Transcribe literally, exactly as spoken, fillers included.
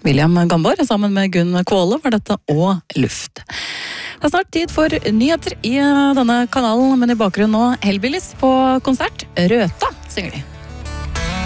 William Gamborg sammen med Gunn Kvåle var dette og Luft. Det er snart tid for nyheter i denne kanalen, men i bakgrunnen nå Hellbillies på konsert. Røta, synger de.